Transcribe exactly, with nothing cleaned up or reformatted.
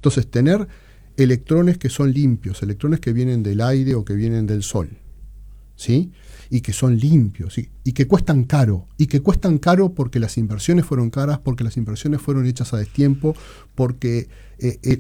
Entonces, tener electrones que son limpios, electrones que vienen del aire o que vienen del sol, ¿sí? Y que son limpios, ¿sí? Y que cuestan caro, y que cuestan caro porque las inversiones fueron caras, porque las inversiones fueron hechas a destiempo, porque eh,